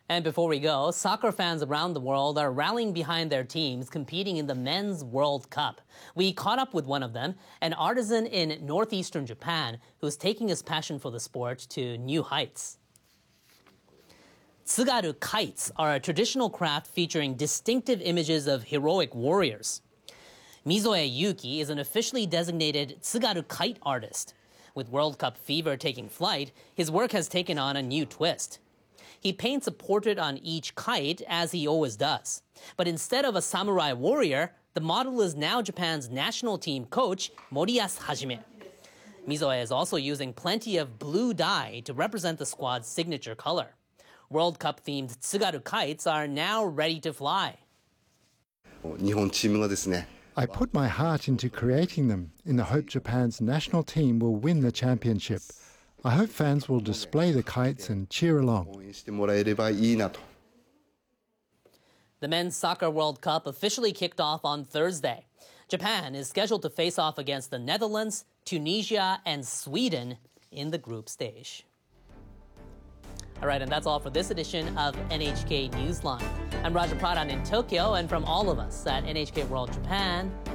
And before we go, soccer fans around the world are rallying behind their teams competing in the Men's World Cup. We caught up with one of them, an artisan in northeastern Japan who's taking his passion for the sport to new heights. Tsugaru kites are a traditional craft featuring distinctive images of heroic warriors. Mizoe Yuki is an officially designated Tsugaru kite artist. With World Cup fever taking flight, his work has taken on a new twist. He paints a portrait on each kite, as he always does. But instead of a samurai warrior, the model is now Japan's national team coach, Moriyasu Hajime. Mizoe is also using plenty of blue dye to represent the squad's signature color. World Cup-themed Tsugaru kites are now ready to fly. I put my heart into creating them in the hope Japan's national team will win the championship. I hope fans will display the kites and cheer along. The Men's Soccer World Cup officially kicked off on Thursday. Japan is scheduled to face off against the Netherlands, Tunisia, and Sweden in the group stage. All right, and that's all for this edition of NHK Newsline. I'm Raja Pradhan in Tokyo, and from all of us at NHK World Japan,